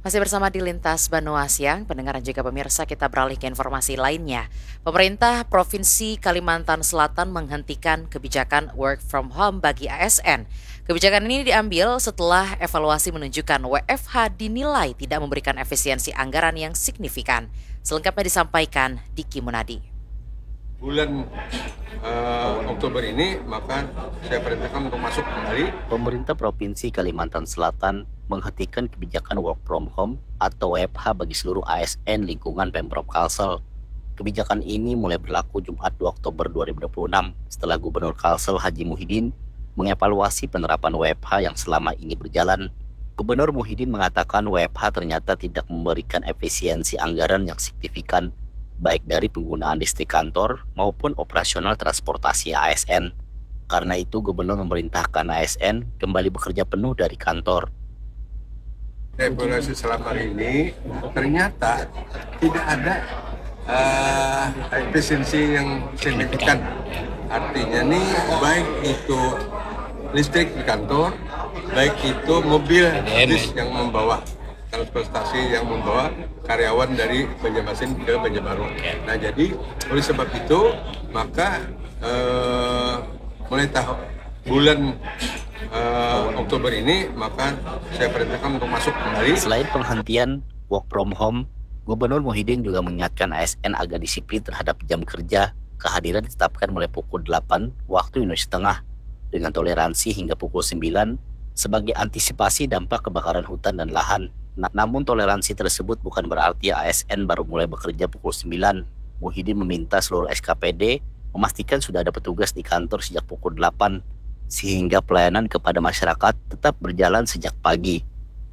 Masih bersama di Lintas Banua Siang, pendengar dan juga pemirsa, kita beralih ke informasi lainnya. Pemerintah Provinsi Kalimantan Selatan menghentikan kebijakan work from home bagi ASN. Kebijakan ini diambil setelah evaluasi menunjukkan WFH dinilai tidak memberikan efisiensi anggaran yang signifikan. Selengkapnya disampaikan Diki Munadi. Bulan Oktober ini, maka saya perintahkan untuk masuk kembali. Pemerintah Provinsi Kalimantan Selatan menghentikan kebijakan work from home atau WFH bagi seluruh ASN lingkungan Pemprov Kalsel. Kebijakan ini mulai berlaku Jumat 2 Oktober 2026 setelah Gubernur Kalsel Haji Muhyiddin mengevaluasi penerapan WFH yang selama ini berjalan. Gubernur Muhyiddin mengatakan WFH ternyata tidak memberikan efisiensi anggaran yang signifikan, baik dari penggunaan listrik kantor maupun operasional transportasi ASN. Karena itu, Gubernur memerintahkan ASN kembali bekerja penuh dari kantor. Evaluasi selama ini ternyata tidak ada efisiensi yang signifikan. Artinya nih, baik itu listrik di kantor, baik itu mobil bis yang membawa transportasi yang membawa karyawan dari Banjarmasin ke Banjarbaru. Nah, jadi oleh sebab itu maka mulai bulan Oktober ini maka saya perintahkan untuk masuk kembali. Selain penghentian work from home, Gubernur Muhyiddin juga mengingatkan ASN agar disiplin terhadap jam kerja. Kehadiran ditetapkan mulai pukul 8 waktu Indonesia Tengah dengan toleransi hingga pukul 9 sebagai antisipasi dampak kebakaran hutan dan lahan. Namun toleransi tersebut bukan berarti ASN baru mulai bekerja pukul 9. Muhyiddin meminta seluruh SKPD memastikan sudah ada petugas di kantor sejak pukul 8, sehingga pelayanan kepada masyarakat tetap berjalan sejak pagi.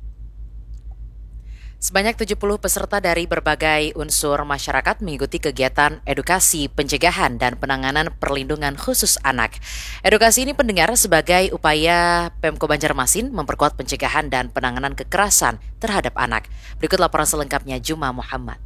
Sebanyak 70 peserta dari berbagai unsur masyarakat mengikuti kegiatan edukasi, pencegahan, dan penanganan perlindungan khusus anak. Edukasi ini pendengar sebagai upaya Pemko Banjarmasin memperkuat pencegahan dan penanganan kekerasan terhadap anak. Berikut laporan selengkapnya Juma Muhammad.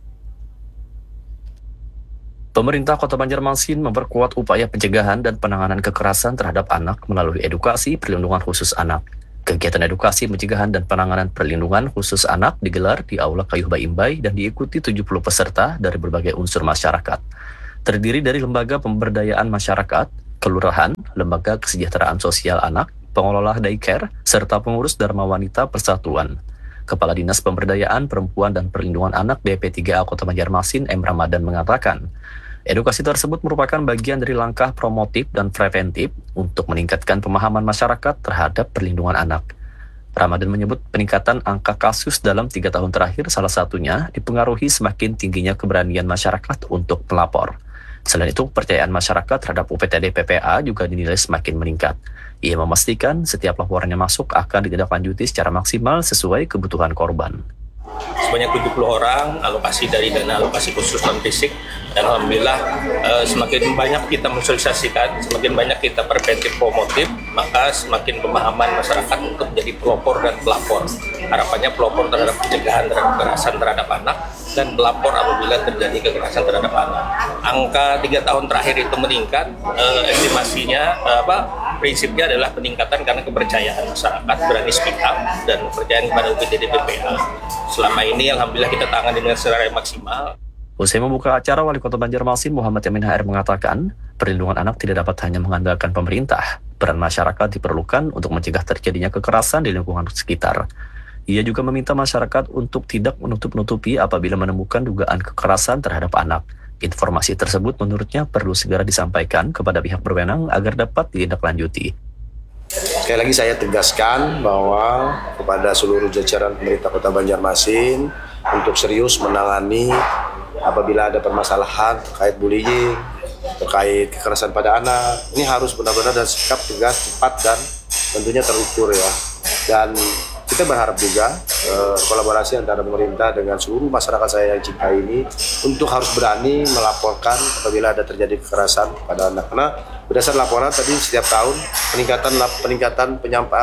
Pemerintah Kota Banjarmasin memperkuat upaya pencegahan dan penanganan kekerasan terhadap anak melalui edukasi perlindungan khusus anak. Kegiatan edukasi pencegahan dan penanganan perlindungan khusus anak digelar di Aula Kayuh Baimbai dan diikuti 70 peserta dari berbagai unsur masyarakat. Terdiri dari lembaga pemberdayaan masyarakat, kelurahan, lembaga kesejahteraan sosial anak, pengelola daycare, serta pengurus Dharma Wanita Persatuan. Kepala Dinas Pemberdayaan Perempuan dan Perlindungan Anak BP3A Kota Banjarmasin M. Ramadan mengatakan, edukasi tersebut merupakan bagian dari langkah promotif dan preventif untuk meningkatkan pemahaman masyarakat terhadap perlindungan anak. Ramadan menyebut peningkatan angka kasus dalam 3 tahun terakhir salah satunya dipengaruhi semakin tingginya keberanian masyarakat untuk melapor. Selain itu, kepercayaan masyarakat terhadap UPTD PPA juga dinilai semakin meningkat. Ia memastikan setiap laporan yang masuk akan ditindaklanjuti secara maksimal sesuai kebutuhan korban. Sebanyak 70 orang alokasi dari dana alokasi khusus non fisik, dan alhamdulillah semakin banyak kita mensosialisasikan, semakin banyak kita preventif promotif, maka semakin pemahaman masyarakat untuk menjadi pelopor dan pelapor. Harapannya pelopor terhadap pencegahan terhadap kekerasan terhadap anak dan pelapor apabila terjadi kekerasan terhadap anak. Angka 3 tahun terakhir itu meningkat, estimasinya prinsipnya adalah peningkatan karena kepercayaan masyarakat berani speak up dan kepercayaan kepada UPTD PPA. Selama ini alhamdulillah kita tangani dengan secara maksimal. Usai membuka acara, Wali Kota Banjarmasin Muhammad Yamin HR mengatakan, perlindungan anak tidak dapat hanya mengandalkan pemerintah. Peran masyarakat diperlukan untuk mencegah terjadinya kekerasan di lingkungan sekitar. Ia juga meminta masyarakat untuk tidak menutup-nutupi apabila menemukan dugaan kekerasan terhadap anak. Informasi tersebut menurutnya perlu segera disampaikan kepada pihak berwenang agar dapat ditindaklanjuti. Sekali lagi saya tegaskan bahwa kepada seluruh jajaran pemerintah Kota Banjarmasin untuk serius menangani apabila ada permasalahan terkait bullying, terkait kekerasan pada anak. Ini harus benar-benar dan sikap tegas, cepat, dan tentunya terukur ya. Dan kita berharap juga kolaborasi antara pemerintah dengan seluruh masyarakat saya yang cinta ini untuk harus berani melaporkan apabila ada terjadi kekerasan pada anak. Karena berdasar laporan tadi setiap tahun peningkatan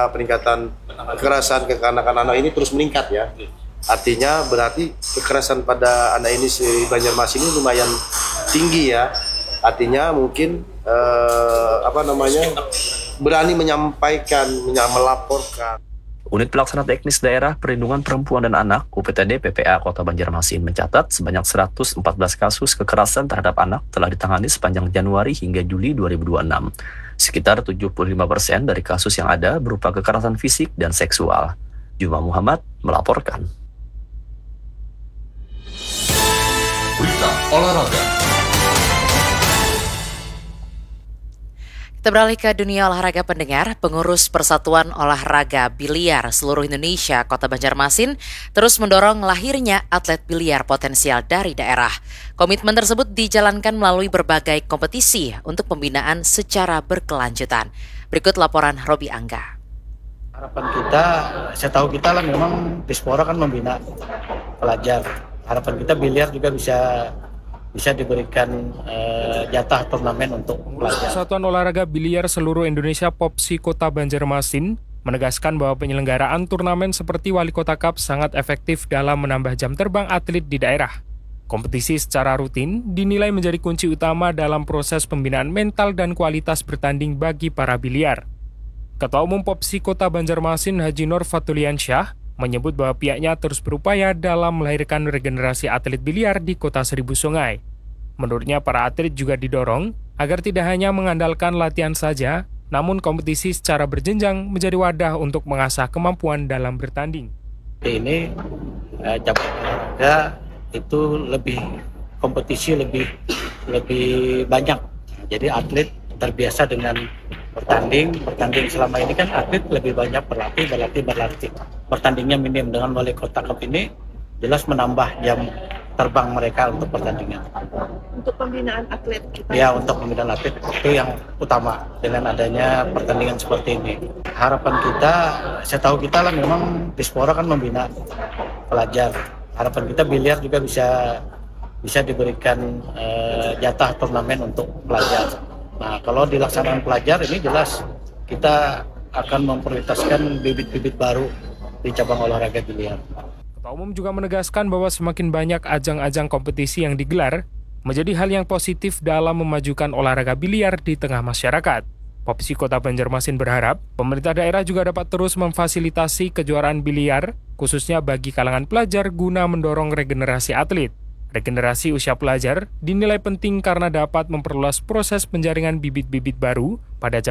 kekerasan ke anak-anak ini terus meningkat ya. Artinya berarti kekerasan pada anak ini di Banjarmasin ini lumayan tinggi ya. Artinya mungkin berani menyampaikan, melaporkan. Unit Pelaksana Teknis Daerah Perlindungan Perempuan dan Anak (UPTD PPA) Kota Banjarmasin mencatat sebanyak 114 kasus kekerasan terhadap anak telah ditangani sepanjang Januari hingga Juli 2026. Sekitar 75% dari kasus yang ada berupa kekerasan fisik dan seksual. Juma Muhammad melaporkan. Berita olahraga. Kita beralih ke dunia olahraga pendengar. Pengurus Persatuan Olahraga Biliar seluruh Indonesia Kota Banjarmasin terus mendorong lahirnya atlet biliar potensial dari daerah. Komitmen tersebut dijalankan melalui berbagai kompetisi untuk pembinaan secara berkelanjutan. Berikut laporan Robi Angga. Harapan kita, saya tahu kita lah memang Dispora kan membina pelajar. Harapan kita biliar juga bisa diberikan jatah turnamen untuk pelajar. Persatuan Olahraga Biliar seluruh Indonesia POPSI Kota Banjarmasin menegaskan bahwa penyelenggaraan turnamen seperti Wali Kota Cup sangat efektif dalam menambah jam terbang atlet di daerah. Kompetisi secara rutin dinilai menjadi kunci utama dalam proses pembinaan mental dan kualitas bertanding bagi para biliar. Ketua Umum POPSI Kota Banjarmasin Haji Nur Fatuliansyah menyebut bahwa pihaknya terus berupaya dalam melahirkan regenerasi atlet biliar di Kota Seribu Sungai. Menurutnya, para atlet juga didorong agar tidak hanya mengandalkan latihan saja, namun kompetisi secara berjenjang menjadi wadah untuk mengasah kemampuan dalam bertanding. Ini cabang olahraga itu kompetisi lebih banyak. Jadi atlet terbiasa dengan bertanding selama ini kan atlet lebih banyak berlatih. Pertandingnya minim. Dengan Wali Kota Cup ini jelas menambah jam terbang mereka untuk pertandingan. Untuk pembinaan atlet kita? Ya, untuk pembinaan atlet itu yang utama dengan adanya pertandingan seperti ini. Harapan kita, saya tahu kita lah memang Dispora kan membina pelajar. Harapan kita biliar juga bisa diberikan jatah turnamen untuk pelajar. Nah, kalau dilaksanakan pelajar ini jelas kita akan memprioritaskan bibit-bibit baru di cabang olahraga biliar. Ketua Umum juga menegaskan bahwa semakin banyak ajang-ajang kompetisi yang digelar menjadi hal yang positif dalam memajukan olahraga biliar di tengah masyarakat. POPSI Kota Banjarmasin berharap pemerintah daerah juga dapat terus memfasilitasi kejuaraan biliar, khususnya bagi kalangan pelajar guna mendorong regenerasi atlet. Regenerasi usia pelajar dinilai penting karena dapat memperluas proses penjaringan bibit-bibit baru pada